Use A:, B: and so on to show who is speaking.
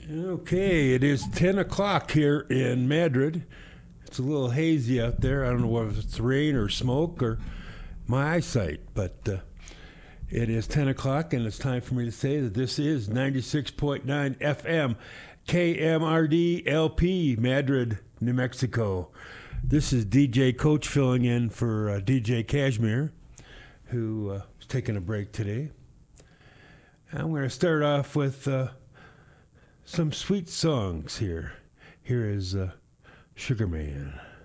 A: Okay, it is 10 o'clock here in Madrid. It's a little hazy out there. I don't know whether it's rain or smoke or my eyesight, but it is 10 o'clock, and it's time for me to say that this is 96.9 FM, KMRD LP, Madrid, New Mexico. This is DJ Coach filling in for DJ Cashmere, who is taking a break today. I'm going to start off with some sweet songs here. Here is Sugar Man.